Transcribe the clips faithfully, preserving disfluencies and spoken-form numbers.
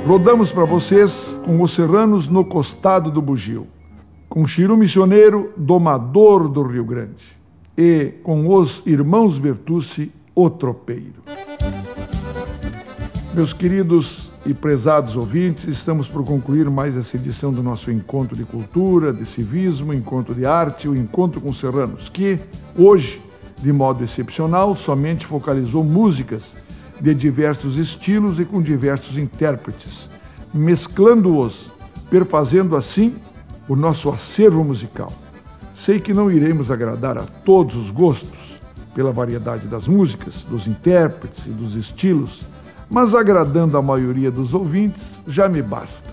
Rodamos para vocês com Os Serranos no Costado do Bugio, com Chiru Missioneiro, Domador do Rio Grande, e com Os Irmãos Bertucci, O Tropeiro. Meus queridos e prezados ouvintes, estamos por concluir mais essa edição do nosso Encontro de Cultura, de Civismo, Encontro de Arte, o Encontro com Serranos, que hoje, de modo excepcional, somente focalizou músicas de diversos estilos e com diversos intérpretes, mesclando-os, perfazendo assim o nosso acervo musical. Sei que não iremos agradar a todos os gostos, pela variedade das músicas, dos intérpretes e dos estilos, mas agradando a maioria dos ouvintes já me basta.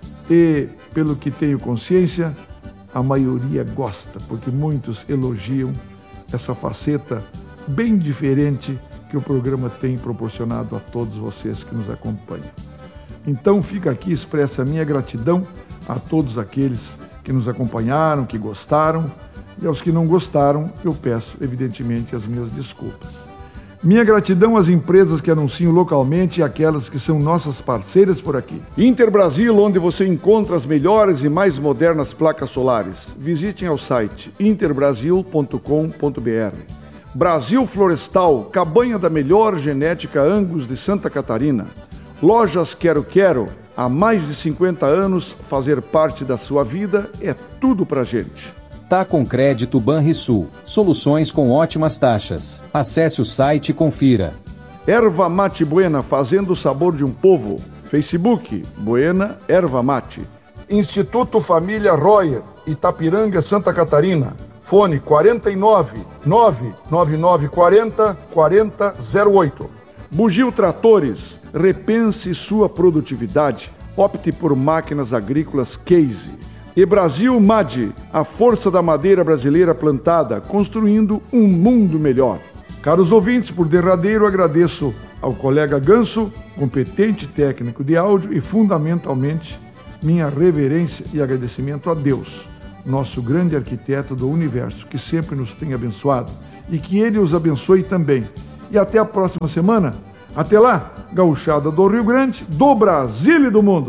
E, pelo que tenho consciência, a maioria gosta, porque muitos elogiam essa faceta bem diferente que o programa tem proporcionado a todos vocês que nos acompanham. Então fica aqui expressa a minha gratidão a todos aqueles que nos acompanharam, que gostaram, e aos que não gostaram, eu peço, evidentemente, as minhas desculpas. Minha gratidão às empresas que anunciam localmente e aquelas que são nossas parceiras por aqui. Interbrasil, onde você encontra as melhores e mais modernas placas solares. Visitem ao site interbrasil ponto com ponto br. Brasil Florestal, cabanha da melhor genética Angus de Santa Catarina. Lojas Quero Quero, há mais de cinquenta anos, fazer parte da sua vida é tudo pra gente. Tá com Crédito Banrisul. Soluções com ótimas taxas. Acesse o site e confira. Erva Mate Buena, fazendo o sabor de um povo. Facebook, Buena Erva Mate. Instituto Família Royer, Itapiranga, Santa Catarina. Fone quarenta e nove, nove nove nove quarenta, quarenta zero oito. Bugio Tratores, repense sua produtividade. Opte por máquinas agrícolas Case. E Brasil M A D, a força da madeira brasileira plantada, construindo um mundo melhor. Caros ouvintes, por derradeiro agradeço ao colega Ganso, competente técnico de áudio, e fundamentalmente minha reverência e agradecimento a Deus, nosso grande arquiteto do universo, que sempre nos tem abençoado, e que Ele os abençoe também. E até a próxima semana. Até lá, gauchada do Rio Grande, do Brasil e do mundo.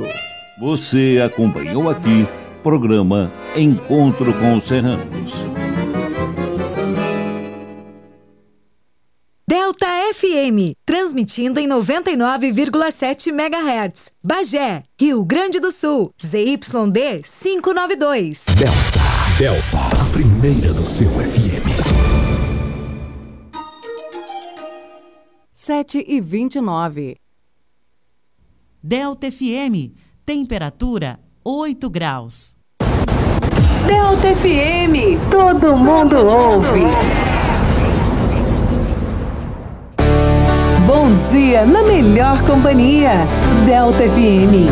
Você acompanhou aqui programa Encontro com os Serranos. Delta F M, transmitindo em noventa e nove vírgula sete megahertz. Bagé, Rio Grande do Sul, Z Y D quinhentos e noventa e dois. Delta, Delta, a primeira do seu F M. sete e vinte e nove. Delta F M, temperatura oito graus. Delta F M, todo mundo ouve. Bom dia na melhor companhia. Delta F M.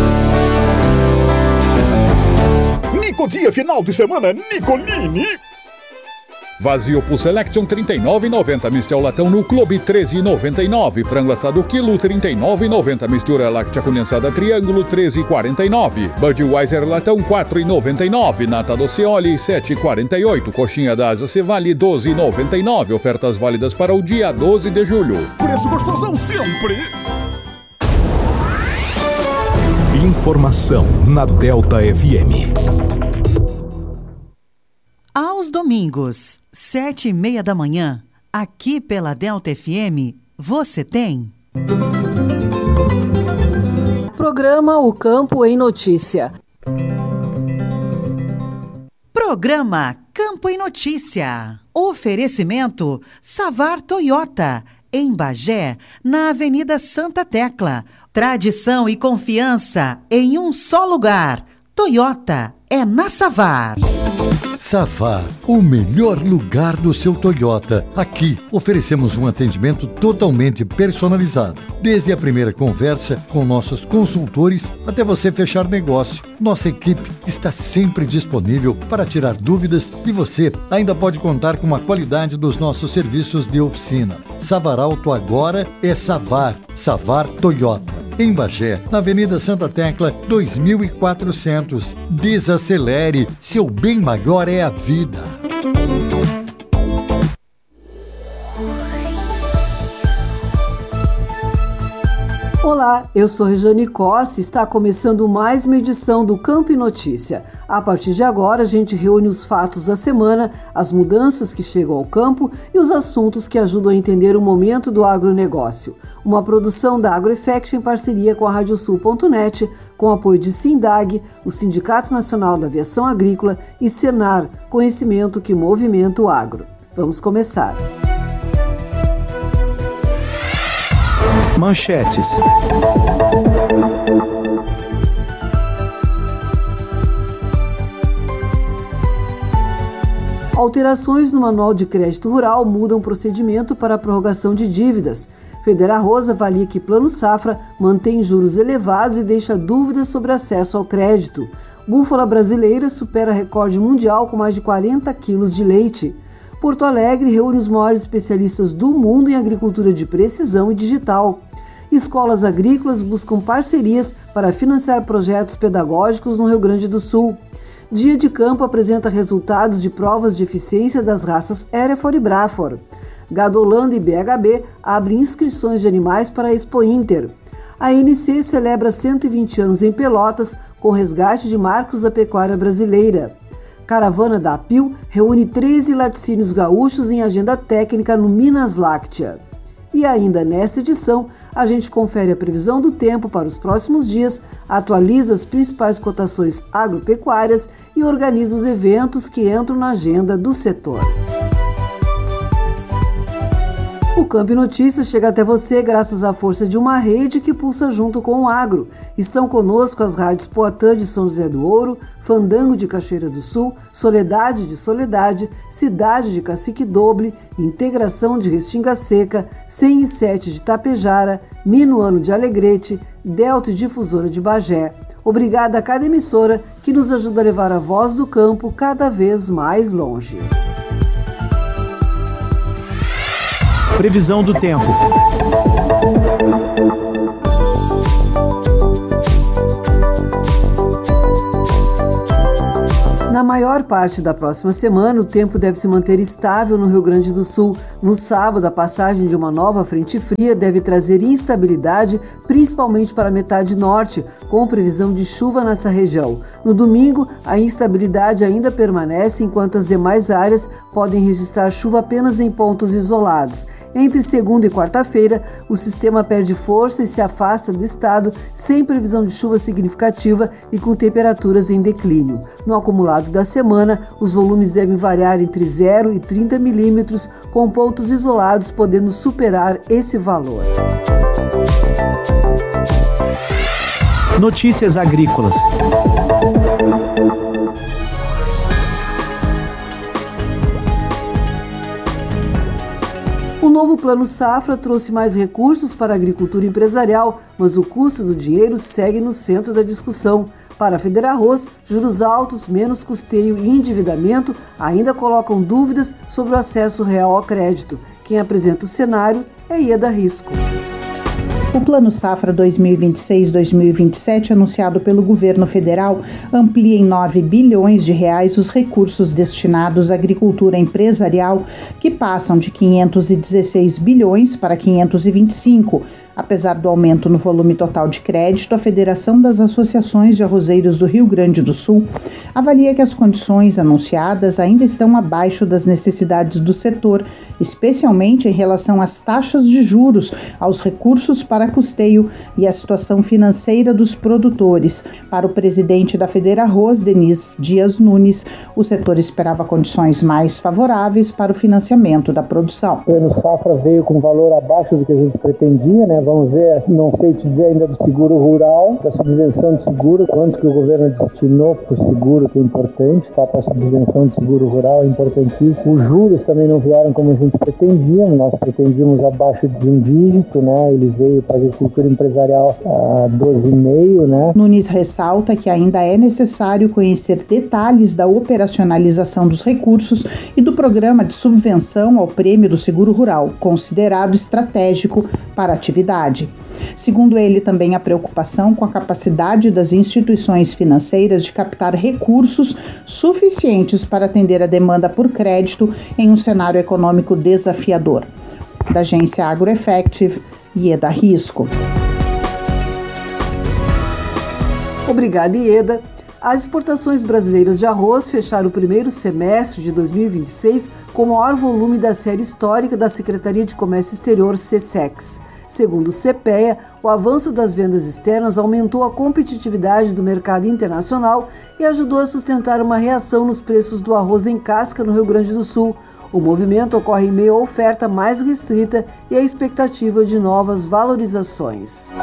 Nico Dia, final de semana, Nicolini. Vazio por Selection trinta e nove reais e noventa centavos. Mistel latão no Clube treze reais e noventa e nove centavos. Frango assado quilo trinta e nove reais e noventa centavos. Mistura láctea condensada Triângulo treze reais e quarenta e nove centavos. Budweiser latão quatro reais e noventa e nove centavos. Nata Doceoli sete reais e quarenta e oito centavos. Coxinha da Asa Cevale doze reais e noventa e nove centavos. Ofertas válidas para o dia doze de julho. Preço gostosão sempre. Informação na Delta F M. Aos domingos, sete e meia da manhã, aqui pela Delta F M, você tem... Programa O Campo em Notícia. Programa Campo em Notícia. Oferecimento Savar Toyota, em Bagé, na Avenida Santa Tecla. Tradição e confiança em um só lugar. Toyota é na Savar. Savar, o melhor lugar do seu Toyota. Aqui oferecemos um atendimento totalmente personalizado. Desde a primeira conversa com nossos consultores até você fechar negócio. Nossa equipe está sempre disponível para tirar dúvidas e você ainda pode contar com a qualidade dos nossos serviços de oficina. Savar Auto agora é Savar. Savar Toyota. Em Bagé, na Avenida Santa Tecla, dois mil e quatrocentos. Desacelere, seu bem maior é a vida. Olá, eu sou Rejane Costa e está começando mais uma edição do Campo e Notícia. A partir de agora, a gente reúne os fatos da semana, as mudanças que chegam ao campo e os assuntos que ajudam a entender o momento do agronegócio. Uma produção da AgroEffect em parceria com a Radiosul ponto net, com apoio de Sindag, o Sindicato Nacional da Aviação Agrícola e Senar, conhecimento que movimenta o agro. Vamos começar. Manchetes. Alterações no Manual de Crédito Rural mudam o procedimento para a prorrogação de dívidas. Federarroz avalia que Plano Safra mantém juros elevados e deixa dúvidas sobre acesso ao crédito. Búfala brasileira supera recorde mundial com mais de quarenta quilos de leite. Porto Alegre reúne os maiores especialistas do mundo em agricultura de precisão e digital. Escolas agrícolas buscam parcerias para financiar projetos pedagógicos no Rio Grande do Sul. Dia de Campo apresenta resultados de provas de eficiência das raças Hereford e Braford. Gadolanda e B H B abrem inscrições de animais para a Expo Inter. A N C celebra cento e vinte anos em Pelotas com resgate de marcos da pecuária brasileira. Caravana da APIL reúne treze laticínios gaúchos em agenda técnica no Minas Láctea. E ainda nessa edição, a gente confere a previsão do tempo para os próximos dias, atualiza as principais cotações agropecuárias e organiza os eventos que entram na agenda do setor. O Campo e Notícias chega até você graças à força de uma rede que pulsa junto com o agro. Estão conosco as rádios Poatã de São José do Ouro, Fandango de Cachoeira do Sul, Soledade de Soledade, Cidade de Cacique Doble, Integração de Restinga Seca, cem e sete de Tapejara, Minuano de Alegrete, Delta e Difusora de Bagé. Obrigada a cada emissora que nos ajuda a levar a voz do campo cada vez mais longe. Previsão do tempo. Na maior parte da próxima semana, o tempo deve se manter estável no Rio Grande do Sul. No sábado, a passagem de uma nova frente fria deve trazer instabilidade, principalmente para a metade norte, com previsão de chuva nessa região. No domingo, a instabilidade ainda permanece, enquanto as demais áreas podem registrar chuva apenas em pontos isolados. Entre segunda e quarta-feira, o sistema perde força e se afasta do estado, sem previsão de chuva significativa e com temperaturas em declínio. No acumulado da semana, os volumes devem variar entre zero e trinta milímetros, com pontos isolados podendo superar esse valor. Notícias agrícolas. O novo Plano Safra trouxe mais recursos para a agricultura empresarial, mas o custo do dinheiro segue no centro da discussão. Para a Federarroz, juros altos, menos custeio e endividamento ainda colocam dúvidas sobre o acesso real ao crédito. Quem apresenta o cenário é Ieda Risco. O Plano Safra dois mil e vinte e seis a dois mil e vinte e sete, anunciado pelo governo federal, amplia em nove bilhões de reais os recursos destinados à agricultura empresarial, que passam de quinhentos e dezesseis bilhões para quinhentos e vinte e cinco. Apesar do aumento no volume total de crédito, a Federação das Associações de Arrozeiros do Rio Grande do Sul avalia que as condições anunciadas ainda estão abaixo das necessidades do setor, especialmente em relação às taxas de juros, aos recursos para custeio e à situação financeira dos produtores. Para o presidente da Federarroz, Denis Dias Nunes, o setor esperava condições mais favoráveis para o financiamento da produção. O Plano Safra veio com valor abaixo do que a gente pretendia, né? Vamos ver, não sei te dizer ainda do seguro rural, da subvenção de seguro, quanto que o governo destinou para o seguro, que é importante, tá? Para a subvenção de seguro rural é importantíssimo. Os juros também não vieram como a gente pretendia, nós pretendíamos abaixo de um dígito, né? Ele veio para a agricultura empresarial a doze vírgula cinco, né? Nunes ressalta que ainda é necessário conhecer detalhes da operacionalização dos recursos e do programa de subvenção ao prêmio do seguro rural, considerado estratégico para a atividade. Segundo ele, também a preocupação com a capacidade das instituições financeiras de captar recursos suficientes para atender a demanda por crédito em um cenário econômico desafiador. Da agência AgroEffect, Ieda Risco. Obrigada, Ieda. As exportações brasileiras de arroz fecharam o primeiro semestre de dois mil e vinte e seis com o maior volume da série histórica da Secretaria de Comércio Exterior, SECEX. Segundo o CEPEA, o avanço das vendas externas aumentou a competitividade do mercado internacional e ajudou a sustentar uma reação nos preços do arroz em casca no Rio Grande do Sul. O movimento ocorre em meio à oferta mais restrita e à expectativa de novas valorizações.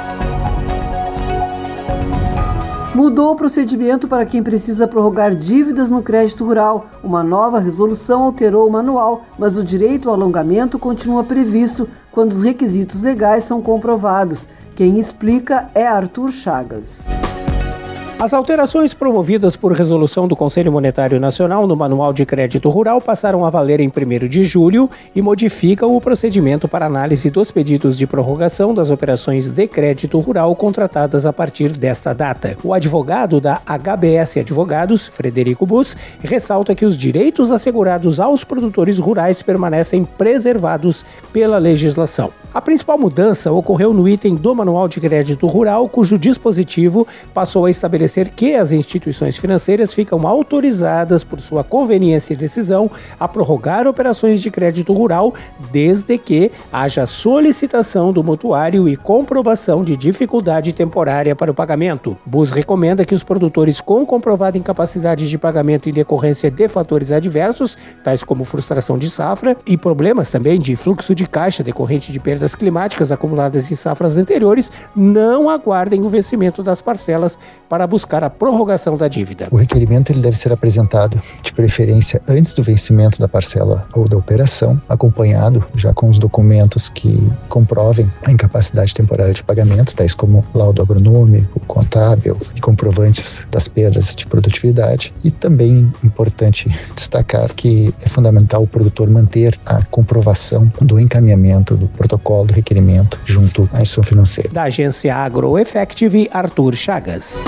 Mudou o procedimento para quem precisa prorrogar dívidas no crédito rural. Uma nova resolução alterou o manual, mas o direito ao alongamento continua previsto quando os requisitos legais são comprovados. Quem explica é Arthur Chagas. As alterações promovidas por resolução do Conselho Monetário Nacional no Manual de Crédito Rural passaram a valer em primeiro de julho e modificam o procedimento para análise dos pedidos de prorrogação das operações de crédito rural contratadas a partir desta data. O advogado da H B S Advogados, Frederico Bus, ressalta que os direitos assegurados aos produtores rurais permanecem preservados pela legislação. A principal mudança ocorreu no item do Manual de Crédito Rural, cujo dispositivo passou a estabelecer que as instituições financeiras ficam autorizadas, por sua conveniência e decisão, a prorrogar operações de crédito rural, desde que haja solicitação do mutuário e comprovação de dificuldade temporária para o pagamento. Bus recomenda que os produtores com comprovada incapacidade de pagamento em decorrência de fatores adversos, tais como frustração de safra e problemas também de fluxo de caixa decorrente de perdas climáticas acumuladas em safras anteriores, não aguardem o vencimento das parcelas para buscar a prorrogação da dívida. O requerimento ele deve ser apresentado de preferência antes do vencimento da parcela ou da operação, acompanhado já com os documentos que comprovem a incapacidade temporária de pagamento, tais como laudo agronômico, contábil e comprovantes das perdas de produtividade. E também importante destacar que é fundamental o produtor manter a comprovação do encaminhamento do protocolo do requerimento junto à instituição financeira. Da agência AgroEffective, Arthur Chagas.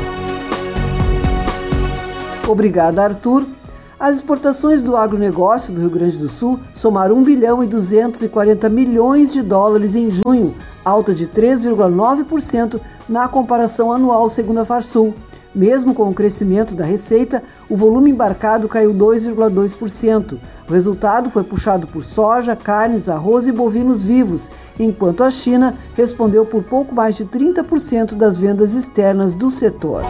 Obrigada, Arthur. As exportações do agronegócio do Rio Grande do Sul somaram um bilhão e duzentos e quarenta milhões de dólares em junho, alta de três vírgula nove por cento na comparação anual, segundo a Farsul. Mesmo com o crescimento da receita, o volume embarcado caiu dois vírgula dois por cento. O resultado foi puxado por soja, carnes, arroz e bovinos vivos, enquanto a China respondeu por pouco mais de trinta por cento das vendas externas do setor.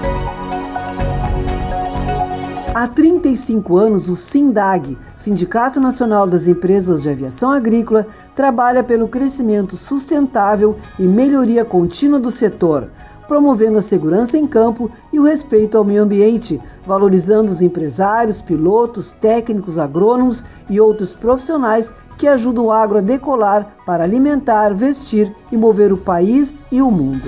Há trinta e cinco anos, o SINDAG, Sindicato Nacional das Empresas de Aviação Agrícola, trabalha pelo crescimento sustentável e melhoria contínua do setor, promovendo a segurança em campo e o respeito ao meio ambiente, valorizando os empresários, pilotos, técnicos, agrônomos e outros profissionais que ajudam o agro a decolar para alimentar, vestir e mover o país e o mundo.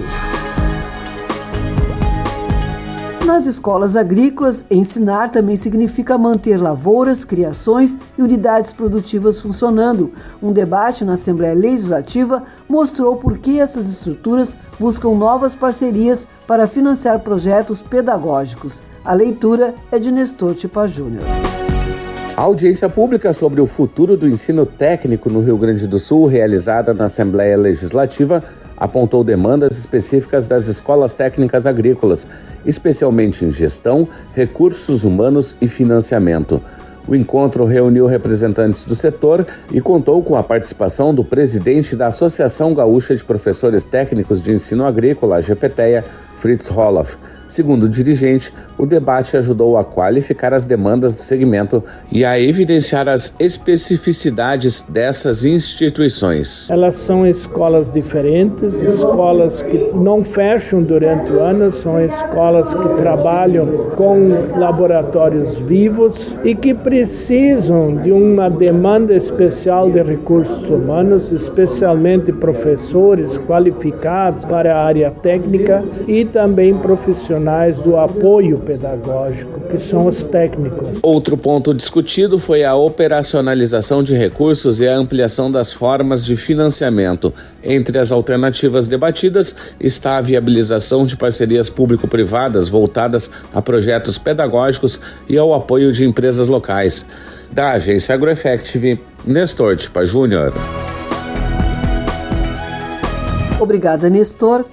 Nas escolas agrícolas, ensinar também significa manter lavouras, criações e unidades produtivas funcionando. Um debate na Assembleia Legislativa mostrou por que essas estruturas buscam novas parcerias para financiar projetos pedagógicos. A leitura é de Nestor Tipa Júnior. A audiência pública sobre o futuro do ensino técnico no Rio Grande do Sul, realizada na Assembleia Legislativa, apontou demandas específicas das escolas técnicas agrícolas, especialmente em gestão, recursos humanos e financiamento. O encontro reuniu representantes do setor e contou com a participação do presidente da Associação Gaúcha de Professores Técnicos de Ensino Agrícola, a AGPTEA, Fritz Roloff. Segundo o dirigente, o debate ajudou a qualificar as demandas do segmento e a evidenciar as especificidades dessas instituições. Elas são escolas diferentes, escolas que não fecham durante o ano, são escolas que trabalham com laboratórios vivos e que precisam de uma demanda especial de recursos humanos, especialmente professores qualificados para a área técnica e também profissionais do apoio pedagógico, que são os técnicos. Outro ponto discutido foi a operacionalização de recursos e a ampliação das formas de financiamento. Entre as alternativas debatidas está a viabilização de parcerias público-privadas voltadas a projetos pedagógicos e ao apoio de empresas locais. Da agência AgroEffective, Nestor Tipa Júnior. Obrigada, Nestor. O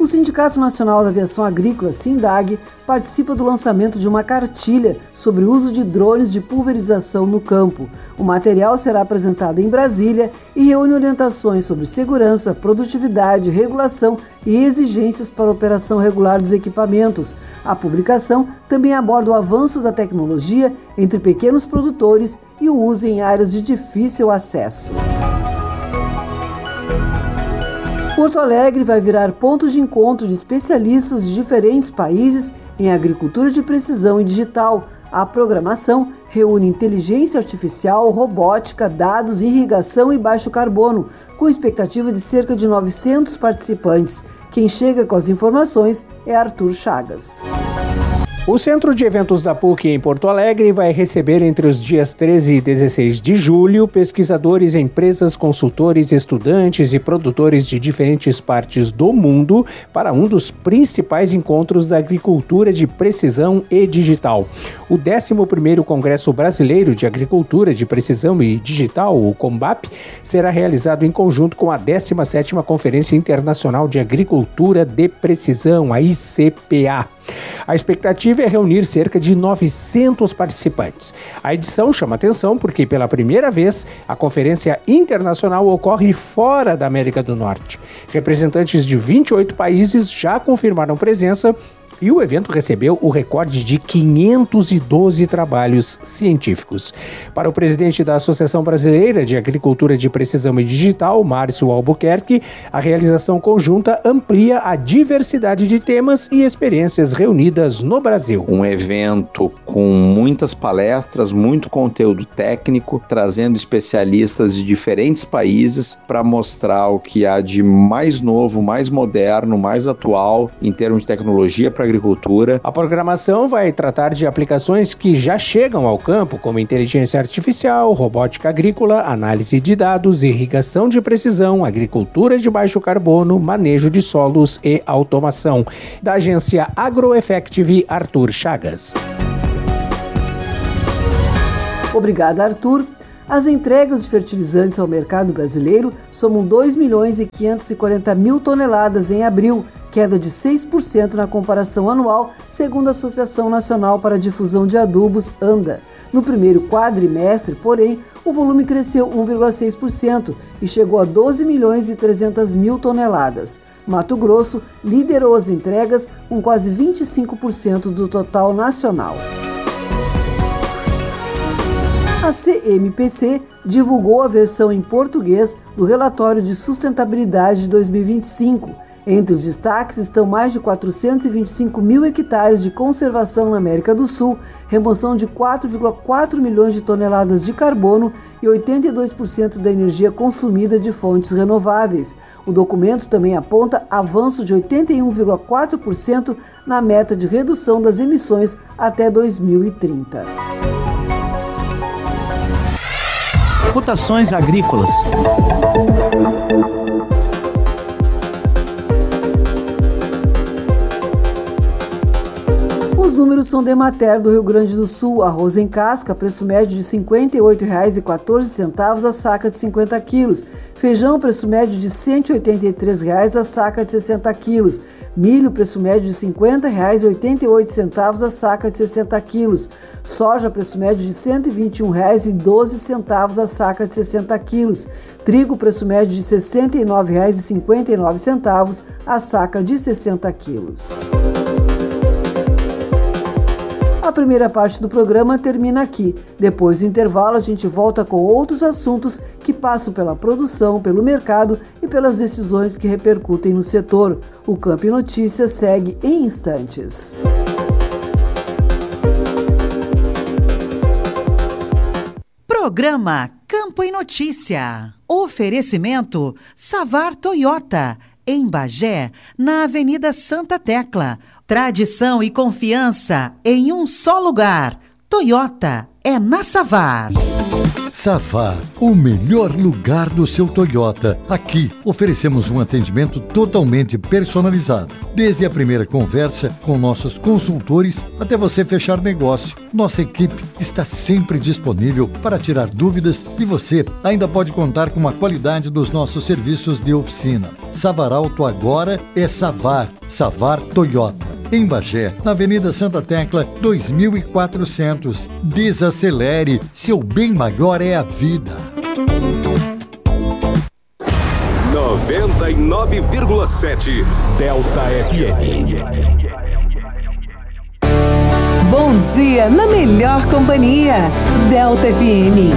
O Sindicato Nacional da Aviação Agrícola, SINDAG, participa do lançamento de uma cartilha sobre o uso de drones de pulverização no campo. O material será apresentado em Brasília e reúne orientações sobre segurança, produtividade, regulação e exigências para a operação regular dos equipamentos. A publicação também aborda o avanço da tecnologia entre pequenos produtores e o uso em áreas de difícil acesso. Porto Alegre vai virar ponto de encontro de especialistas de diferentes países em agricultura de precisão e digital. A programação reúne inteligência artificial, robótica, dados, irrigação e baixo carbono, com expectativa de cerca de novecentos participantes. Quem chega com as informações é Arthur Chagas. O Centro de Eventos da P U C em Porto Alegre vai receber entre os dias treze e dezesseis de julho pesquisadores, empresas, consultores, estudantes e produtores de diferentes partes do mundo para um dos principais encontros da agricultura de precisão e digital. O décimo primeiro Congresso Brasileiro de Agricultura de Precisão e Digital, o COMBAP, será realizado em conjunto com a décima sétima Conferência Internacional de Agricultura de Precisão, a I C P A. A expectativa é reunir cerca de novecentos participantes. A edição chama atenção porque, pela primeira vez, a conferência internacional ocorre fora da América do Norte. Representantes de vinte e oito países já confirmaram presença e o evento recebeu o recorde de quinhentos e doze trabalhos científicos. Para o presidente da Associação Brasileira de Agricultura de Precisão e Digital, Márcio Albuquerque, a realização conjunta amplia a diversidade de temas e experiências reunidas no Brasil. Um evento com muitas palestras, muito conteúdo técnico, trazendo especialistas de diferentes países para mostrar o que há de mais novo, mais moderno, mais atual em termos de tecnologia para agricultura. A programação vai tratar de aplicações que já chegam ao campo, como inteligência artificial, robótica agrícola, análise de dados, irrigação de precisão, agricultura de baixo carbono, manejo de solos e automação. Da agência AgroEffective, Arthur Chagas. Obrigada, Arthur. As entregas de fertilizantes ao mercado brasileiro somam dois milhões e quinhentos e quarenta mil toneladas em abril, queda de seis por cento na comparação anual, segundo a Associação Nacional para a Difusão de Adubos, ANDA. No primeiro quadrimestre, porém, o volume cresceu um vírgula seis por cento e chegou a doze milhões e trezentas mil toneladas. Mato Grosso liderou as entregas com quase vinte e cinco por cento do total nacional. A C M P C divulgou a versão em português do relatório de sustentabilidade de dois mil e vinte e cinco. Entre os destaques estão mais de quatrocentos e vinte e cinco mil hectares de conservação na América do Sul, remoção de quatro vírgula quatro milhões de toneladas de carbono e oitenta e dois por cento da energia consumida de fontes renováveis. O documento também aponta avanço de oitenta e um vírgula quatro por cento na meta de redução das emissões até dois mil e trinta. Cotações agrícolas. Os números são da Emater do Rio Grande do Sul. Arroz em casca, preço médio de cinquenta e oito reais e quatorze centavos a saca de cinquenta quilos. Feijão, preço médio de cento e oitenta e três reais a saca de sessenta quilos. Milho, preço médio de cinquenta reais e oitenta e oito centavos a saca de sessenta quilos. Soja, preço médio de cento e vinte e um reais e doze centavos a saca de sessenta quilos. Trigo, preço médio de sessenta e nove reais e cinquenta e nove centavos a saca de sessenta quilos. A primeira parte do programa termina aqui. Depois do intervalo, a gente volta com outros assuntos que passam pela produção, pelo mercado e pelas decisões que repercutem no setor. O Campo e Notícias segue em instantes. Programa Campo e Notícia. Oferecimento Savar Toyota, em Bagé, na Avenida Santa Tecla. Tradição e confiança em um só lugar. Toyota, é na Savar. Savar, o melhor lugar do seu Toyota. Aqui oferecemos um atendimento totalmente personalizado. Desde a primeira conversa com nossos consultores até você fechar negócio. Nossa equipe está sempre disponível para tirar dúvidas e você ainda pode contar com a qualidade dos nossos serviços de oficina. Savar Auto agora é Savar. Savar Toyota. Em Bagé, na Avenida Santa Tecla, dois mil e quatrocentos. Desacelere, seu bem maior é a vida. noventa e nove vírgula sete Delta F M. Bom dia na melhor companhia. Delta F M.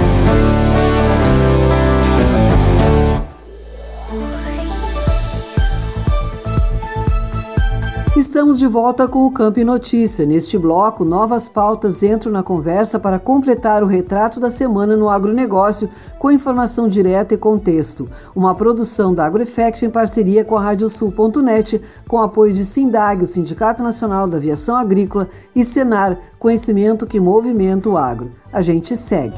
Estamos de volta com o Campo e Notícia. Neste bloco, novas pautas entram na conversa para completar o retrato da semana no agronegócio, com informação direta e contexto. Uma produção da AgroEffect em parceria com a Radiosul ponto net, com apoio de Sindag, o Sindicato Nacional da Aviação Agrícola, e Senar, conhecimento que movimenta o agro. A gente segue.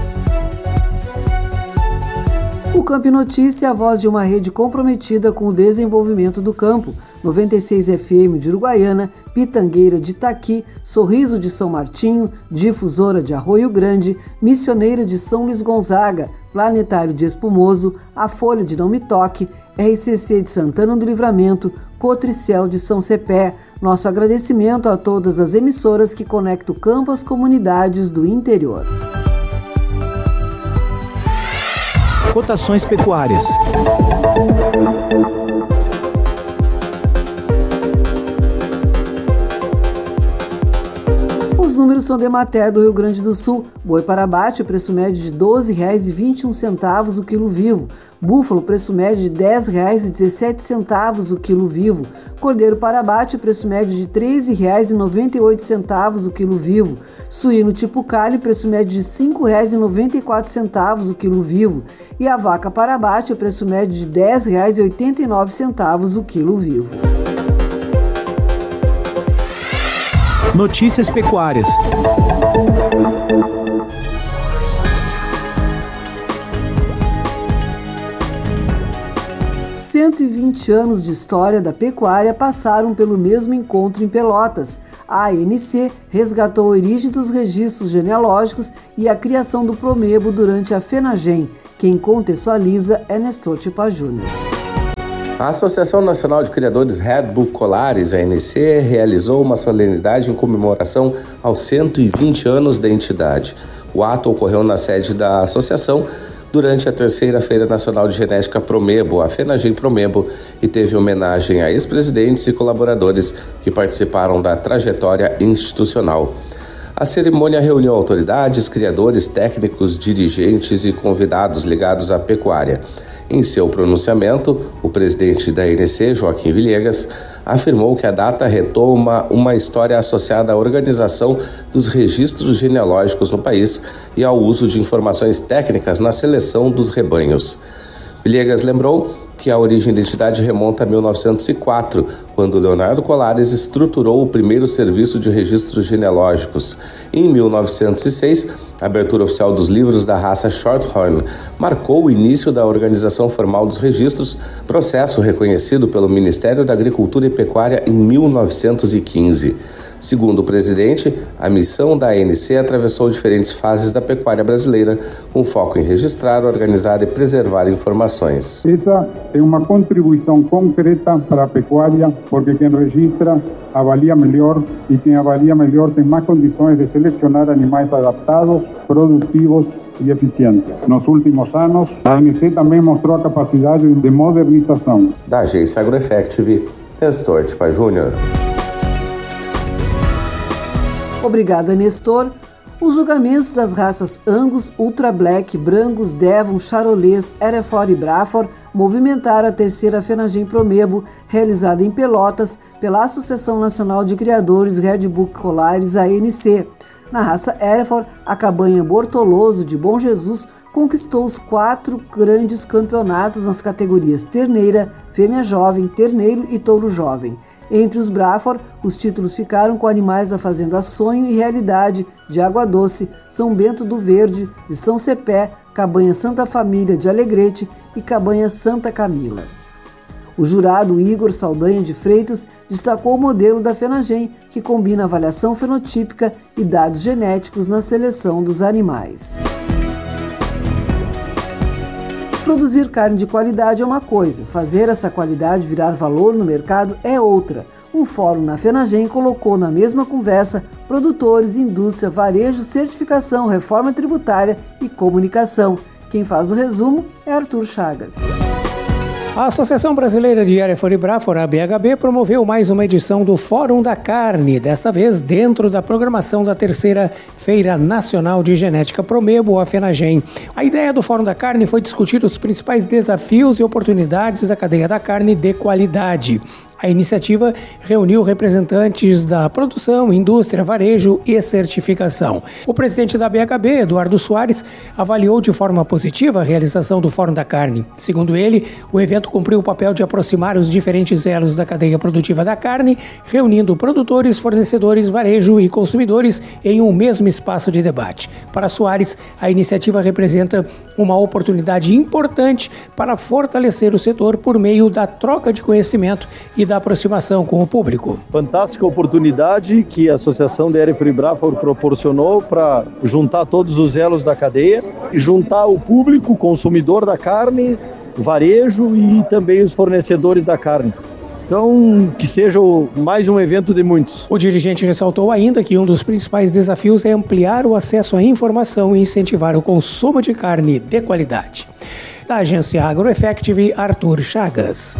O Campo e Notícia é a voz de uma rede comprometida com o desenvolvimento do campo. noventa e seis F M de Uruguaiana, Pitangueira de Itaqui, Sorriso de São Martinho, Difusora de Arroio Grande, Missioneira de São Luís Gonzaga, Planetário de Espumoso, A Folha de Não Me Toque, R C C de Santana do Livramento, Cotricel de São Cepé. Nosso agradecimento a todas as emissoras que conectam o campo às comunidades do interior. Cotações pecuárias. Os números são de Emater do Rio Grande do Sul. Boi para abate, preço médio de doze reais e vinte e um centavos o quilo vivo. Búfalo, preço médio de dez reais e dezessete centavos o quilo vivo. Cordeiro para abate, preço médio de treze reais e noventa e oito centavos o quilo vivo. Suíno tipo carne, preço médio de cinco reais e noventa e quatro centavos o quilo vivo. E a vaca para abate, preço médio de dez reais e oitenta e nove centavos o quilo vivo. Notícias pecuárias. cento e vinte anos de história da pecuária passaram pelo mesmo encontro em Pelotas. A A N C resgatou a origem dos registros genealógicos e a criação do Promebo durante a FENAGEM. Quem contextualiza é Nestor Tipa Júnior. A Associação Nacional de Criadores Redbook Colares, A N C, realizou uma solenidade em comemoração aos cento e vinte anos da entidade. O ato ocorreu na sede da associação durante a terceira Feira Nacional de Genética Promebo, a FENAGEM Promebo, e teve homenagem a ex-presidentes e colaboradores que participaram da trajetória institucional. A cerimônia reuniu autoridades, criadores, técnicos, dirigentes e convidados ligados à pecuária. Em seu pronunciamento, o presidente da A N C, Joaquim Villegas, afirmou que a data retoma uma história associada à organização dos registros genealógicos no país e ao uso de informações técnicas na seleção dos rebanhos. Villegas lembrou que a origem da entidade remonta a mil novecentos e quatro, quando Leonardo Colares estruturou o primeiro serviço de registros genealógicos. Em mil novecentos e seis, a abertura oficial dos livros da raça Shorthorn marcou o início da organização formal dos registros, processo reconhecido pelo Ministério da Agricultura e Pecuária em mil novecentos e quinze. Segundo o presidente, a missão da A N C atravessou diferentes fases da pecuária brasileira, com foco em registrar, organizar e preservar informações. Essa é uma contribuição concreta para a pecuária, porque quem registra avalia melhor e quem avalia melhor tem mais condições de selecionar animais adaptados, produtivos e eficientes. Nos últimos anos, a A N C também mostrou a capacidade de modernização. Da Agência AgroEffect, Nestor Tipa Júnior. Obrigada, Nestor. Os julgamentos das raças Angus, Ultra Black, Brangus, Devon, Charolês, Hereford e Braford movimentaram a terceira FENAGEM Promebo, realizada em Pelotas pela Associação Nacional de Criadores Redbook Colares, A N C. Na raça Hereford, a cabanha Bortoloso de Bom Jesus conquistou os quatro grandes campeonatos nas categorias terneira, fêmea jovem, terneiro e touro jovem. Entre os Brafor, os títulos ficaram com animais da Fazenda Sonho e Realidade, de Água Doce, São Bento do Verde, de São Cepé, Cabanha Santa Família de Alegrete e Cabanha Santa Camila. O jurado Igor Saldanha de Freitas destacou o modelo da FenaGen, que combina avaliação fenotípica e dados genéticos na seleção dos animais. Produzir carne de qualidade é uma coisa, fazer essa qualidade virar valor no mercado é outra. Um fórum na FenaGen colocou na mesma conversa produtores, indústria, varejo, certificação, reforma tributária e comunicação. Quem faz o resumo é Arthur Chagas. A Associação Brasileira de Hereford e Brafor, a B H B, promoveu mais uma edição do Fórum da Carne, desta vez dentro da programação da terceira Feira Nacional de Genética Promebo, a FenaGen. A ideia do Fórum da Carne foi discutir os principais desafios e oportunidades da cadeia da carne de qualidade. A iniciativa reuniu representantes da produção, indústria, varejo e certificação. O presidente da B H B, Eduardo Soares, avaliou de forma positiva a realização do Fórum da Carne. Segundo ele, o evento cumpriu o papel de aproximar os diferentes elos da cadeia produtiva da carne, reunindo produtores, fornecedores, varejo e consumidores em um mesmo espaço de debate. Para Soares, a iniciativa representa uma oportunidade importante para fortalecer o setor por meio da troca de conhecimento e da aproximação com o público. Fantástica oportunidade que a Associação de Hereford e Brafor proporcionou para juntar todos os elos da cadeia e juntar o público, o consumidor da carne, varejo e também os fornecedores da carne. Então, que seja mais um evento de muitos. O dirigente ressaltou ainda que um dos principais desafios é ampliar o acesso à informação e incentivar o consumo de carne de qualidade. Da agência AgroEffective, Arthur Chagas.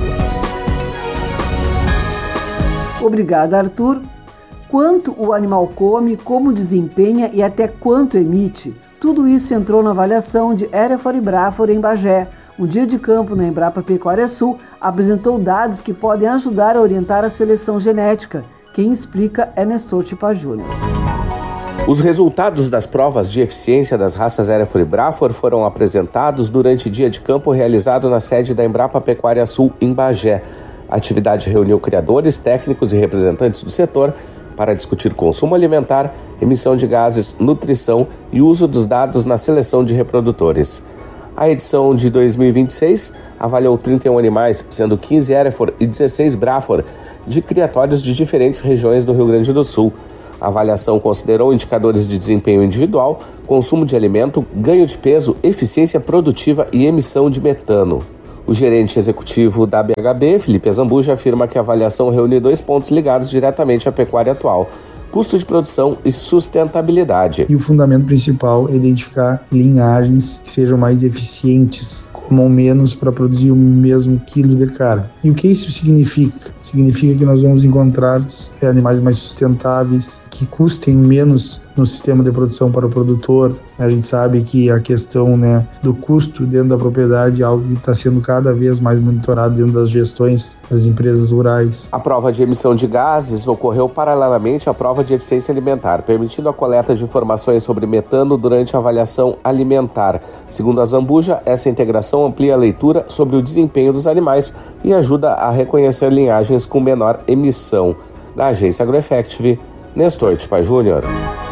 Obrigada, Arthur. Quanto o animal come, como desempenha e até quanto emite, tudo isso entrou na avaliação de Hereford e Brafor em Bagé. O dia de campo na Embrapa Pecuária Sul apresentou dados que podem ajudar a orientar a seleção genética. Quem explica é Nestor Tipa Júnior. Os resultados das provas de eficiência das raças Hereford e Brafor foram apresentados durante o dia de campo realizado na sede da Embrapa Pecuária Sul em Bagé. A atividade reuniu criadores, técnicos e representantes do setor para discutir consumo alimentar, emissão de gases, nutrição e uso dos dados na seleção de reprodutores. A edição de dois mil e vinte e seis avaliou trinta e um animais, sendo quinze Hereford e dezesseis Brafor, de criatórios de diferentes regiões do Rio Grande do Sul. A avaliação considerou indicadores de desempenho individual, consumo de alimento, ganho de peso, eficiência produtiva e emissão de metano. O gerente executivo da B H B, Felipe Zambuja, afirma que a avaliação reúne dois pontos ligados diretamente à pecuária atual: custo de produção e sustentabilidade. E o fundamento principal é identificar linhagens que sejam mais eficientes, comam menos para produzir o mesmo quilo de carne. E o que isso significa? Significa que nós vamos encontrar animais mais sustentáveis, que custem menos no sistema de produção para o produtor. A gente sabe que a questão, né, do custo dentro da propriedade é algo que está sendo cada vez mais monitorado dentro das gestões das empresas rurais. A prova de emissão de gases ocorreu paralelamente à prova de eficiência alimentar, permitindo a coleta de informações sobre metano durante a avaliação alimentar. Segundo a Zambuja, essa integração amplia a leitura sobre o desempenho dos animais e ajuda a reconhecer linhagens com menor emissão. Da agência AgroEffective, Nestor Tipa Júnior.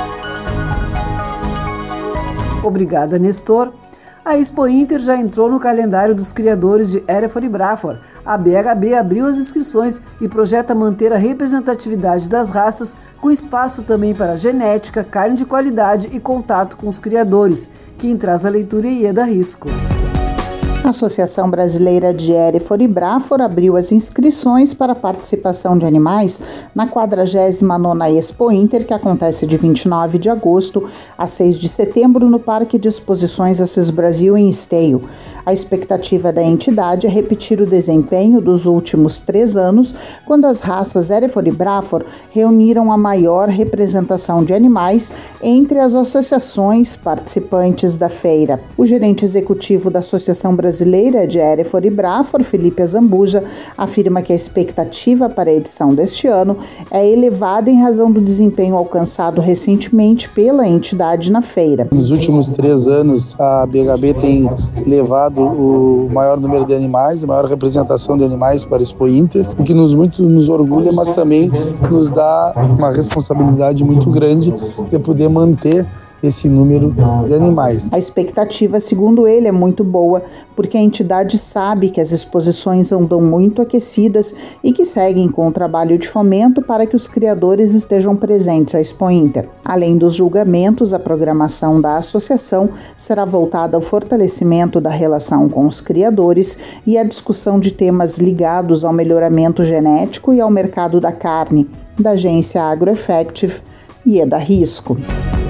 Obrigada, Nestor. A Expo Inter já entrou no calendário dos criadores de Hereford e Brafor. A B H B abriu as inscrições e projeta manter a representatividade das raças, com espaço também para genética, carne de qualidade e contato com os criadores. Quem traz a leitura é Ieda Risco. A Associação Brasileira de Hereford e Brafor abriu as inscrições para a participação de animais na quadragésima nona Expo Inter, que acontece de vinte e nove de agosto a seis de setembro no Parque de Exposições Assis Brasil, em Esteio. A expectativa da entidade é repetir o desempenho dos últimos três anos, quando as raças Hereford e Brafor reuniram a maior representação de animais entre as associações participantes da feira. O gerente executivo da Associação Brasileira brasileira de Hereford e Braford, Felipe Azambuja, afirma que a expectativa para a edição deste ano é elevada em razão do desempenho alcançado recentemente pela entidade na feira. Nos últimos três anos, a B H B tem levado o maior número de animais, a maior representação de animais para a Expo Inter, o que nos muito nos orgulha, mas também nos dá uma responsabilidade muito grande de poder manter esse número de animais. A expectativa, segundo ele, é muito boa, porque a entidade sabe que as exposições andam muito aquecidas e que seguem com o trabalho de fomento para que os criadores estejam presentes à Expo Inter. Além dos julgamentos, a programação da associação será voltada ao fortalecimento da relação com os criadores e à discussão de temas ligados ao melhoramento genético e ao mercado da carne, da agência AgroEffective e Ieda Risco.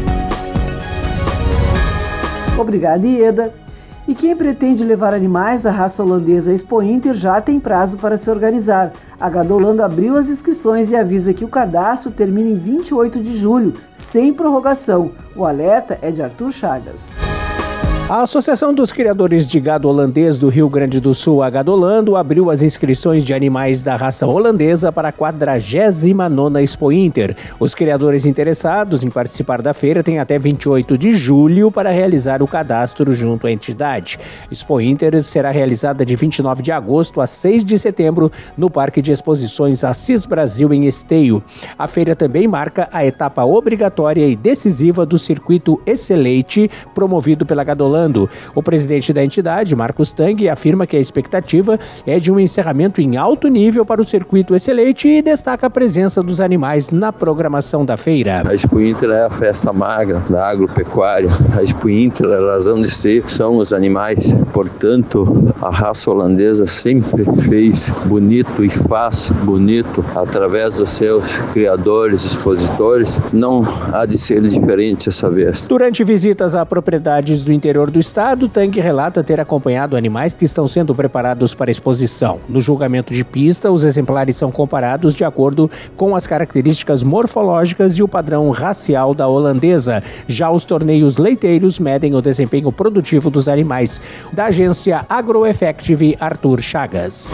Obrigada, Ieda. E quem pretende levar animais à raça holandesa à Expo Inter já tem prazo para se organizar. A Gadolando abriu as inscrições e avisa que o cadastro termina em vinte e oito de julho, sem prorrogação. O alerta é de Arthur Chagas. A Associação dos Criadores de Gado Holandês do Rio Grande do Sul, a Gadolando, abriu as inscrições de animais da raça holandesa para a quadragésima nona Expo Inter. Os criadores interessados em participar da feira têm até vinte e oito de julho para realizar o cadastro junto à entidade. Expo Inter será realizada de vinte e nove de agosto a seis de setembro no Parque de Exposições Assis Brasil, em Esteio. A feira também marca a etapa obrigatória e decisiva do Circuito Excelente, promovido pela Gadolando. O presidente da entidade, Marcos Tang, afirma que a expectativa é de um encerramento em alto nível para o Circuito Excelente e destaca a presença dos animais na programação da feira. A Expo Inter é a festa magra da agropecuária. A Expo Inter, a razão de ser, são os animais. Portanto, a raça holandesa sempre fez bonito e faz bonito através dos seus criadores, expositores. Não há de ser diferente essa vez. Durante visitas a propriedades do interior do estado, Tang relata ter acompanhado animais que estão sendo preparados para exposição. No julgamento de pista, os exemplares são comparados de acordo com as características morfológicas e o padrão racial da holandesa. Já os torneios leiteiros medem o desempenho produtivo dos animais. Da agência AgroEffective, Arthur Chagas.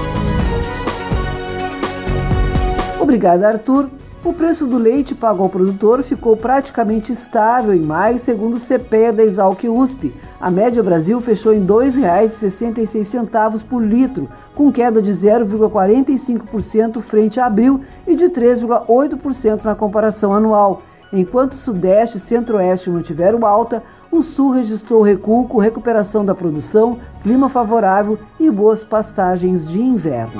Obrigada, Arthur. O preço do leite pago ao produtor ficou praticamente estável em maio, segundo o C P E A da Exalc U S P. A média Brasil fechou em dois reais e sessenta e seis centavos por litro, com queda de zero vírgula quarenta e cinco por cento frente a abril e de três vírgula oito por cento na comparação anual. Enquanto o Sudeste e Centro-Oeste mantiveram alta, o Sul registrou recuo com recuperação da produção, clima favorável e boas pastagens de inverno.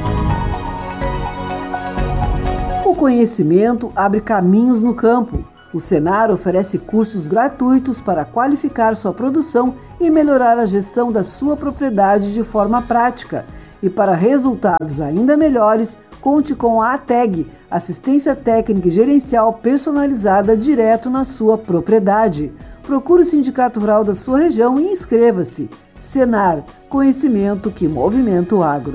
O conhecimento abre caminhos no campo. O Senar oferece cursos gratuitos para qualificar sua produção e melhorar a gestão da sua propriedade de forma prática. E para resultados ainda melhores, conte com a ATEG, assistência técnica e gerencial personalizada direto na sua propriedade. Procure o Sindicato Rural da sua região e inscreva-se. Senar, conhecimento que movimenta o agro.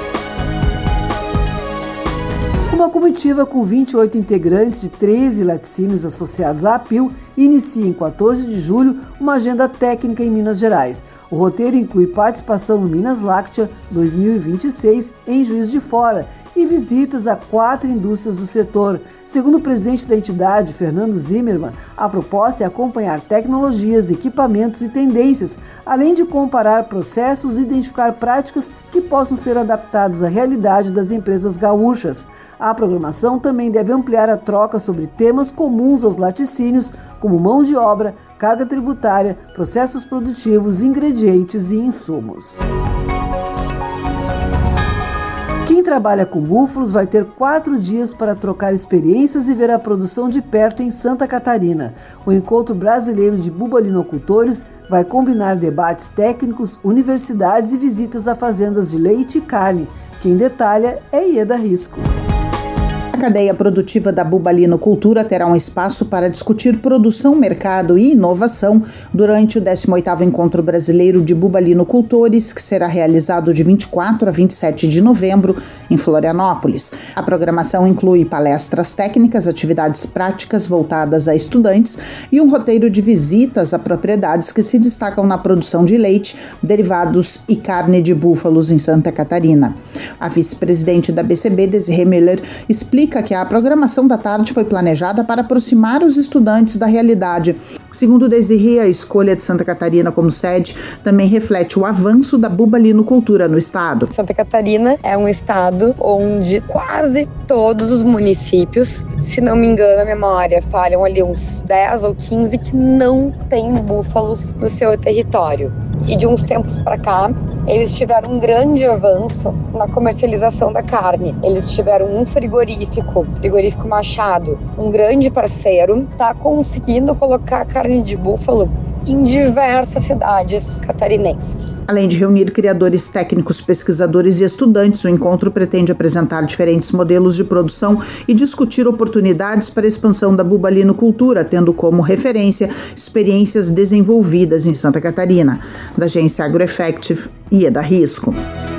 Uma comitiva com vinte e oito integrantes de treze laticínios associados à APIL inicia em quatorze de julho uma agenda técnica em Minas Gerais. O roteiro inclui participação no Minas Láctea dois mil e vinte e seis em Juiz de Fora e visitas a quatro indústrias do setor. Segundo o presidente da entidade, Fernando Zimmermann, a proposta é acompanhar tecnologias, equipamentos e tendências, além de comparar processos e identificar práticas que possam ser adaptadas à realidade das empresas gaúchas. A programação também deve ampliar a troca sobre temas comuns aos laticínios, como mão de obra, carga tributária, processos produtivos, ingredientes e insumos. Quem trabalha com búfalos vai ter quatro dias para trocar experiências e ver a produção de perto em Santa Catarina. O Encontro Brasileiro de Bubalinocultores vai combinar debates técnicos, universidades e visitas a fazendas de leite e carne. Quem detalha é Ieda Risco. A cadeia produtiva da Bubalinocultura terá um espaço para discutir produção, mercado e inovação durante o décimo oitavo Encontro Brasileiro de Bubalinocultores, que será realizado de vinte e quatro a vinte e sete de novembro em Florianópolis. A programação inclui palestras técnicas, atividades práticas voltadas a estudantes e um roteiro de visitas a propriedades que se destacam na produção de leite, derivados e carne de búfalos em Santa Catarina. A vice-presidente da B C B, Desirê Miller, explica que a programação da tarde foi planejada para aproximar os estudantes da realidade. Segundo Desirê, a escolha de Santa Catarina como sede também reflete o avanço da bubalinocultura no estado. Santa Catarina é um estado onde quase todos os municípios, se não me engano a memória, falham ali uns dez ou quinze que não têm búfalos no seu território. E de uns tempos para cá, eles tiveram um grande avanço na comercialização da carne. Eles tiveram um frigorífico, frigorífico Machado, um grande parceiro, está conseguindo colocar carne de búfalo em diversas cidades catarinenses. Além de reunir criadores técnicos, pesquisadores e estudantes, o encontro pretende apresentar diferentes modelos de produção e discutir oportunidades para a expansão da bubalinocultura, tendo como referência experiências desenvolvidas em Santa Catarina. Da agência AgroEffective, Ieda Risco.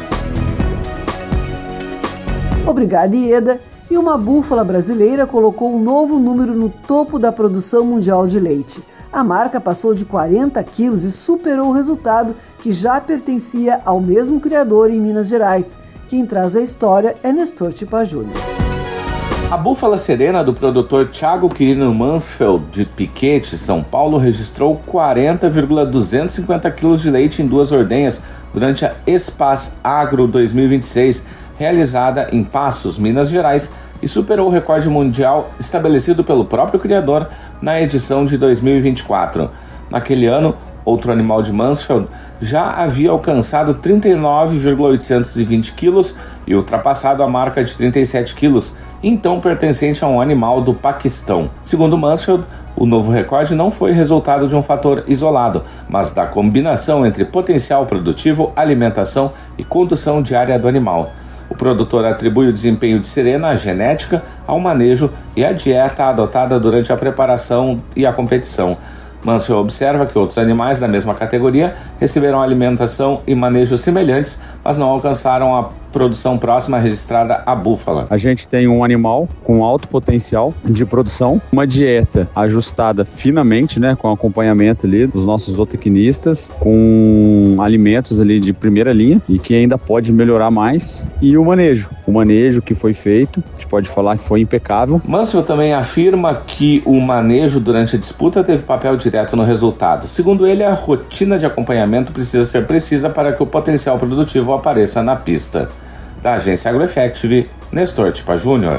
Obrigada, Ieda. E uma búfala brasileira colocou um novo número no topo da produção mundial de leite. A marca passou de quarenta quilos e superou o resultado que já pertencia ao mesmo criador em Minas Gerais. Quem traz a história é Nestor Tipa Júnior. A búfala serena do produtor Thiago Quirino Mansfeld, de Piquete, São Paulo, registrou quarenta vírgula duzentos e cinquenta quilos de leite em duas ordenhas durante a Espace Agro dois mil e vinte e seis, realizada em Passos, Minas Gerais, e superou o recorde mundial estabelecido pelo próprio criador na edição de dois mil e vinte e quatro. Naquele ano, outro animal de Mansfeld já havia alcançado trinta e nove vírgula oitocentos e vinte quilos e ultrapassado a marca de trinta e sete quilos, então pertencente a um animal do Paquistão. Segundo Mansfeld, o novo recorde não foi resultado de um fator isolado, mas da combinação entre potencial produtivo, alimentação e condução diária do animal. O produtor atribui o desempenho de Serena à genética, ao manejo e à dieta adotada durante a preparação e a competição. Mansell observa que outros animais da mesma categoria receberam alimentação e manejo semelhantes, mas não alcançaram a produção próxima registrada à búfala. A gente tem um animal com alto potencial de produção, uma dieta ajustada finamente, né, com acompanhamento ali dos nossos zootecnistas, com alimentos ali de primeira linha e que ainda pode melhorar mais, e o manejo, o manejo que foi feito, a gente pode falar que foi impecável. Mansell também afirma que o manejo durante a disputa teve papel direto no resultado. Segundo ele, a rotina de acompanhamento precisa ser precisa para que o potencial produtivo apareça na pista. Da agência AgroEffective, Nestor Tipa Júnior.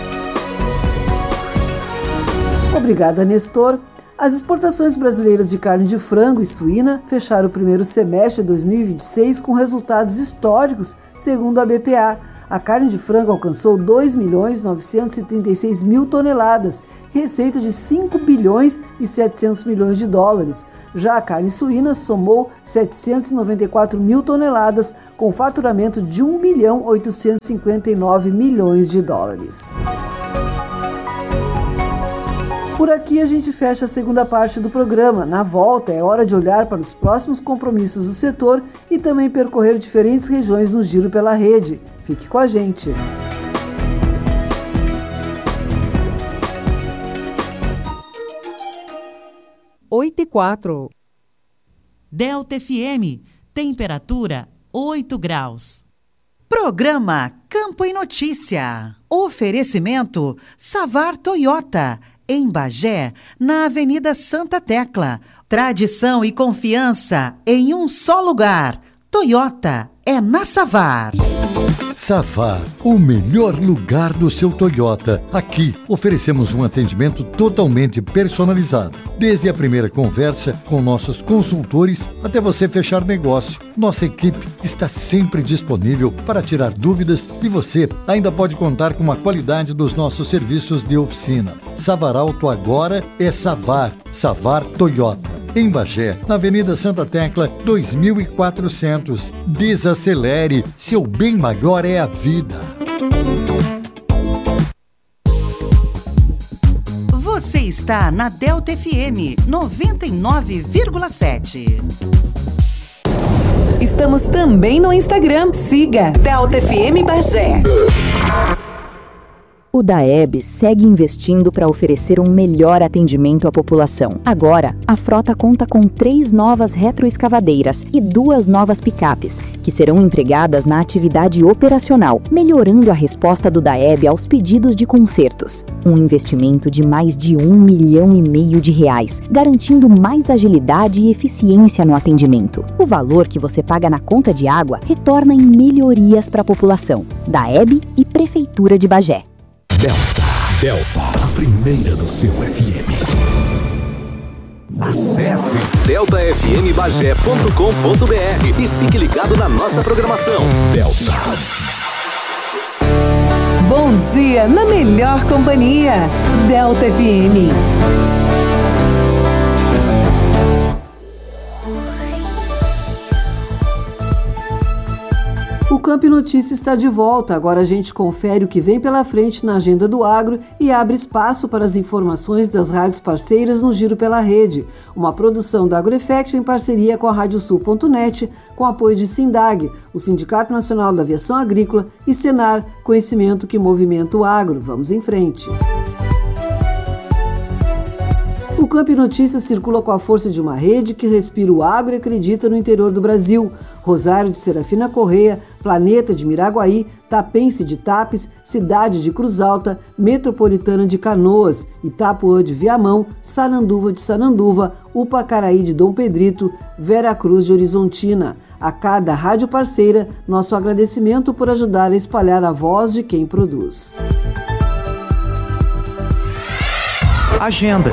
Obrigada, Nestor. As exportações brasileiras de carne de frango e suína fecharam o primeiro semestre de dois mil e vinte e seis com resultados históricos, segundo a B P A. A carne de frango alcançou dois milhões novecentos e trinta e seis mil toneladas, receita de cinco bilhões e setecentos milhões de dólares. Já a carne suína somou setecentos e noventa e quatro mil toneladas, com faturamento de um bilhão oitocentos e cinquenta e nove milhões de dólares. Por aqui a gente fecha a segunda parte do programa. Na volta é hora de olhar para os próximos compromissos do setor e também percorrer diferentes regiões no Giro pela Rede. Fique com a gente. oito e quatro. Delta F M, temperatura oito graus. Programa Campo e Notícia. Oferecimento Savar Toyota, em Bagé, na Avenida Santa Tecla. Tradição e confiança em um só lugar. Toyota é na Savar. Savar, o melhor lugar do seu Toyota. Aqui oferecemos um atendimento totalmente personalizado. Desde a primeira conversa com nossos consultores até você fechar negócio. Nossa equipe está sempre disponível para tirar dúvidas e você ainda pode contar com a qualidade dos nossos serviços de oficina. Savar Auto agora é Savar. Savar Toyota. Em Bagé, na Avenida Santa Tecla, dois mil e quatrocentos. Desacelere, seu bem maior é a vida. Você está na Delta F M noventa e nove vírgula sete. Estamos também no Instagram. Siga Delta F M Bagé. O DAEB segue investindo para oferecer um melhor atendimento à população. Agora, a frota conta com três novas retroescavadeiras e duas novas picapes, que serão empregadas na atividade operacional, melhorando a resposta do DAEB aos pedidos de consertos. Um investimento de mais de um milhão e meio de reais, garantindo mais agilidade e eficiência no atendimento. O valor que você paga na conta de água retorna em melhorias para a população. DAEB e Prefeitura de Bagé. Delta, Delta, a primeira do seu F M. Acesse delta f m bagé ponto com ponto b r e fique ligado na nossa programação. Delta. Bom dia na melhor companhia. Delta F M. O Camp Notícia está de volta. Agora a gente confere o que vem pela frente na agenda do agro e abre espaço para as informações das rádios parceiras no Giro pela Rede. Uma produção da AgroEffect em parceria com a radiosul ponto net, com apoio de Sindag, o Sindicato Nacional da Aviação Agrícola, e Senar, conhecimento que movimenta o agro. Vamos em frente. O Camp Notícias circula com a força de uma rede que respira o agro e acredita no interior do Brasil. Rosário de Serafina Correia, Planeta de Miraguaí, Tapense de Tapes, Cidade de Cruz Alta, Metropolitana de Canoas, Itapuã de Viamão, Sananduva de Sananduva, Upacaraí de Dom Pedrito, Vera Cruz de Horizontina. A cada rádio parceira, nosso agradecimento por ajudar a espalhar a voz de quem produz. Agenda.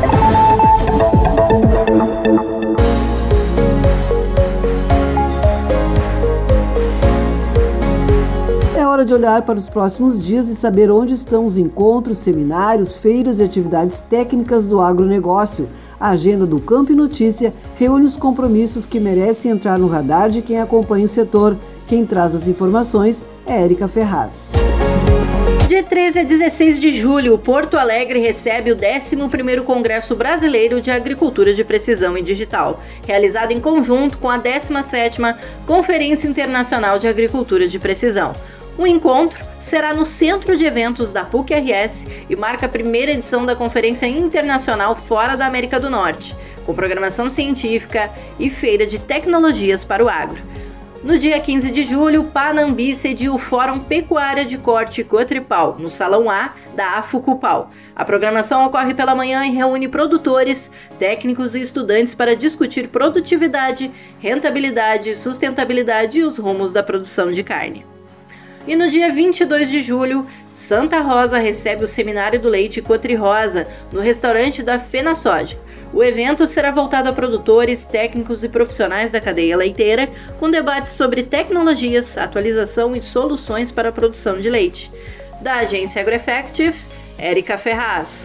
É hora de olhar para os próximos dias e saber onde estão os encontros, seminários, feiras e atividades técnicas do agronegócio. A agenda do Camp Notícia reúne os compromissos que merecem entrar no radar de quem acompanha o setor. Quem traz as informações é Érica Ferraz. De treze a dezesseis de julho, Porto Alegre recebe o décimo primeiro Congresso Brasileiro de Agricultura de Precisão e Digital, realizado em conjunto com a décima sétima Conferência Internacional de Agricultura de Precisão. O encontro será no Centro de Eventos da P U C R S e marca a primeira edição da Conferência Internacional fora da América do Norte, com programação científica e feira de tecnologias para o agro. No dia quinze de julho, Panambi cediu o Fórum Pecuária de Corte Cotripal, no Salão A da Afucupal. A programação ocorre pela manhã e reúne produtores, técnicos e estudantes para discutir produtividade, rentabilidade, sustentabilidade e os rumos da produção de carne. E no dia vinte e dois de julho, Santa Rosa recebe o Seminário do Leite Cotri-Rosa, no restaurante da FenaSoja. O evento será voltado a produtores, técnicos e profissionais da cadeia leiteira, com debates sobre tecnologias, atualização e soluções para a produção de leite. Da agência AgroEffect, Érica Ferraz.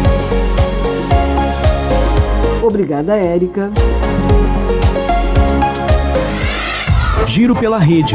Obrigada, Érica. Giro pela Rede.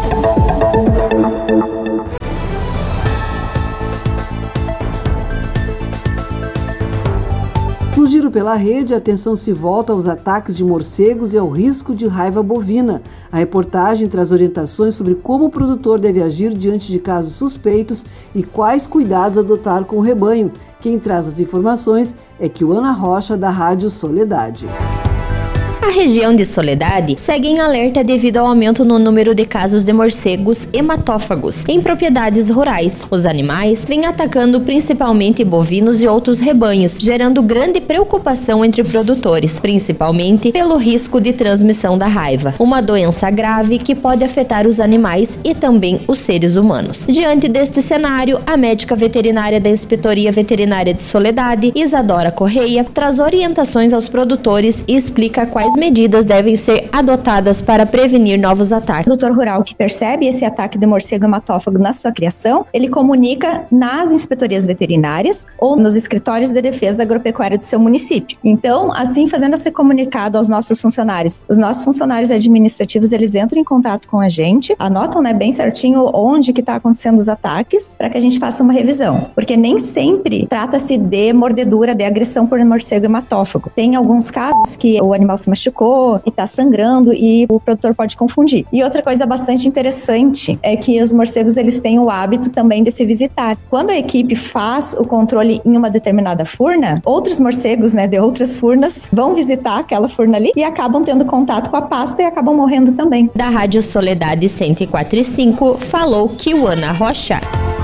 No Giro pela Rede, a atenção se volta aos ataques de morcegos e ao risco de raiva bovina. A reportagem traz orientações sobre como o produtor deve agir diante de casos suspeitos e quais cuidados adotar com o rebanho. Quem traz as informações é Kiwana Rocha, da Rádio Soledade. A região de Soledade segue em alerta devido ao aumento no número de casos de morcegos hematófagos em propriedades rurais. Os animais vêm atacando principalmente bovinos e outros rebanhos, gerando grande preocupação entre produtores, principalmente pelo risco de transmissão da raiva, uma doença grave que pode afetar os animais e também os seres humanos. Diante deste cenário, a médica veterinária da Inspetoria Veterinária de Soledade, Isadora Correia, traz orientações aos produtores e explica quais quais medidas devem ser adotadas para prevenir novos ataques. O produtor rural que percebe esse ataque de morcego hematófago na sua criação, ele comunica nas inspetorias veterinárias ou nos escritórios de defesa agropecuária do seu município. Então, assim, fazendo esse comunicado aos nossos funcionários, os nossos funcionários administrativos, eles entram em contato com a gente, anotam, né, bem certinho onde que está acontecendo os ataques, para que a gente faça uma revisão. Porque nem sempre trata-se de mordedura, de agressão por morcego hematófago. Tem alguns casos que o animal se machucou e está sangrando e o produtor pode confundir. E outra coisa bastante interessante é que os morcegos, eles têm o hábito também de se visitar. Quando a equipe faz o controle em uma determinada furna, outros morcegos, né, de outras furnas vão visitar aquela furna ali e acabam tendo contato com a pasta e acabam morrendo também. Da Rádio Soledade cento e quatro e cinco, falou Kiwana Rocha.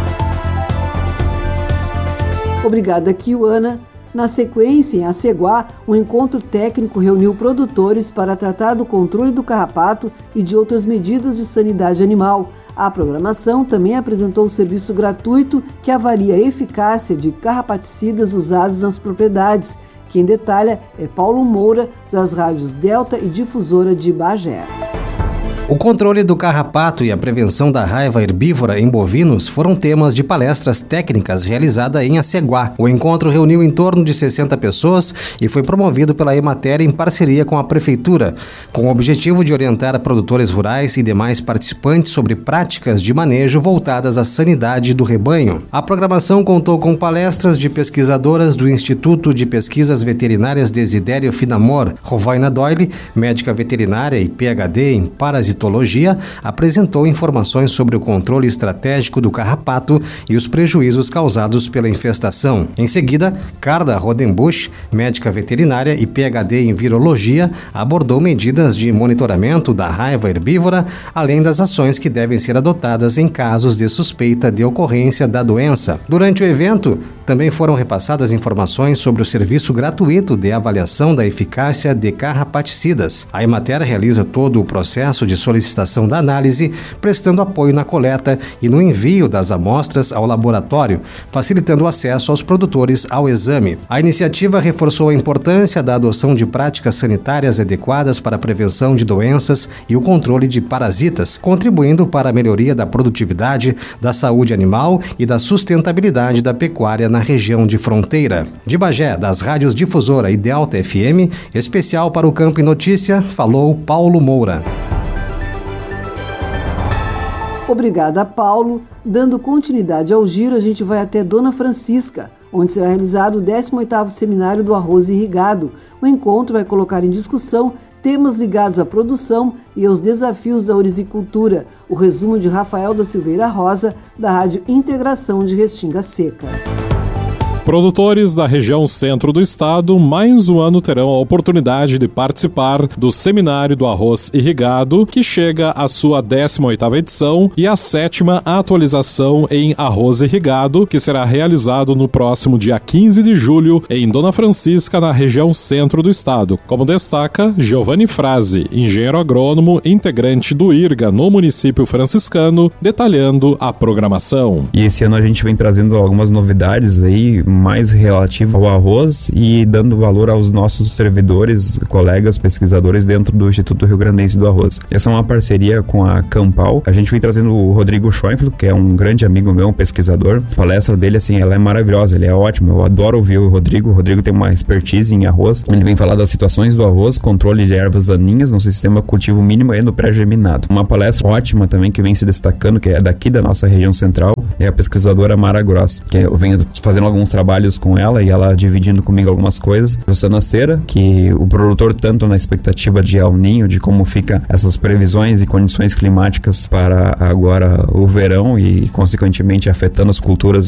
Obrigada, Kiwana. Na sequência, em Aceguá, um encontro técnico reuniu produtores para tratar do controle do carrapato e de outras medidas de sanidade animal. A programação também apresentou o serviço gratuito que avalia a eficácia de carrapaticidas usados nas propriedades. Quem detalha é Paulo Moura, das rádios Delta e Difusora de Bagé. O controle do carrapato e a prevenção da raiva herbívora em bovinos foram temas de palestras técnicas realizada em Aceguá. O encontro reuniu em torno de sessenta pessoas e foi promovido pela Emater em parceria com a Prefeitura, com o objetivo de orientar produtores rurais e demais participantes sobre práticas de manejo voltadas à sanidade do rebanho. A programação contou com palestras de pesquisadoras do Instituto de Pesquisas Veterinárias Desidério Finamor. Rovaina Doyle, médica veterinária e P H D em parasitologia, apresentou informações sobre o controle estratégico do carrapato e os prejuízos causados pela infestação. Em seguida, Carla Rodenbusch, médica veterinária e P H D em virologia, abordou medidas de monitoramento da raiva herbívora, além das ações que devem ser adotadas em casos de suspeita de ocorrência da doença. Durante o evento, também foram repassadas informações sobre o serviço gratuito de avaliação da eficácia de carrapaticidas. A Emater realiza todo o processo de solicitação da análise, prestando apoio na coleta e no envio das amostras ao laboratório, facilitando o acesso aos produtores ao exame. A iniciativa reforçou a importância da adoção de práticas sanitárias adequadas para a prevenção de doenças e o controle de parasitas, contribuindo para a melhoria da produtividade, da saúde animal e da sustentabilidade da pecuária na região de fronteira. De Bagé, das rádios Difusora e Delta F M, especial para o Campo e Notícia, falou Paulo Moura. Obrigada, Paulo. Dando continuidade ao giro, a gente vai até Dona Francisca, onde será realizado o décimo oitavo Seminário do Arroz Irrigado. O encontro vai colocar em discussão temas ligados à produção e aos desafios da ourizicultura. O resumo de Rafael da Silveira Rosa, da Rádio Integração de Restinga Seca. Produtores da região centro do estado, mais um ano terão a oportunidade de participar do Seminário do Arroz Irrigado, que chega à sua décima oitava edição e a sétima atualização em arroz irrigado, que será realizado no próximo dia quinze de julho em Dona Francisca, na região centro do estado. Como destaca Giovanni Frase, engenheiro agrônomo, integrante do IRGA no município franciscano, detalhando a programação. E esse ano a gente vem trazendo algumas novidades aí, mais relativo ao arroz e dando valor aos nossos servidores, colegas, pesquisadores dentro do Instituto Rio Grandense do Arroz. Essa é uma parceria com a Campal. A gente vem trazendo o Rodrigo Schoenfeld, que é um grande amigo meu, um pesquisador. A palestra dele, assim, ela é maravilhosa, ele é ótimo. Eu adoro ouvir o Rodrigo. O Rodrigo tem uma expertise em arroz. Ele vem falar das situações do arroz, controle de ervas daninhas no sistema cultivo mínimo e no pré-germinado. Uma palestra ótima também que vem se destacando, que é daqui da nossa região central, é a pesquisadora Mara Gross, que eu venho fazendo alguns trabalhos com ela e ela dividindo comigo algumas coisas. Rosana Cera, que o produtor, tanto na expectativa de El Ninho, de como fica essas previsões e condições climáticas para agora o verão e consequentemente afetando as culturas